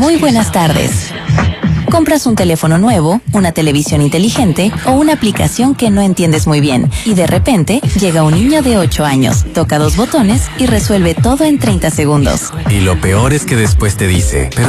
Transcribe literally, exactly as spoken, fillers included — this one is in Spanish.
Muy buenas tardes. Compras un teléfono nuevo, una televisión inteligente o una aplicación que no entiendes muy bien y de repente llega un niño de ocho años, toca dos botones y resuelve todo en treinta segundos. Y lo peor es que después te dice, pero